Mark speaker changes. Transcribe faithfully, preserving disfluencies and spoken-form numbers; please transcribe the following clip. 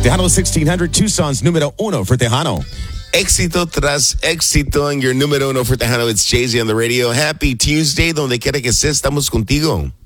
Speaker 1: Tejano sixteen hundred, Tucson's número uno for Tejano.
Speaker 2: Éxito tras éxito en your número uno for Tejano. It's Jay-Z on the radio. Happy Tuesday, donde quiera que estés, estamos contigo.